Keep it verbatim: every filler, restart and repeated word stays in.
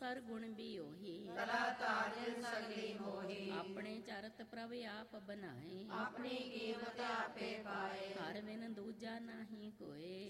ਸਰਗੁਣ ਵੀ ਉਹੀ, ਕਲਾ ਤਾਜ ਸਗਲੀ ਮੋਹੀ। ਆਪਣੇ ਚਰਤ ਪ੍ਰਭ ਆਪ ਬਣਾਏ, ਆਪਣੀ ਕੀਮਤ ਆਪੇ ਪਾਏ। ਹਰ ਬਿਨ ਦੂਜਾ ਨਹੀਂ ਕੋਏ,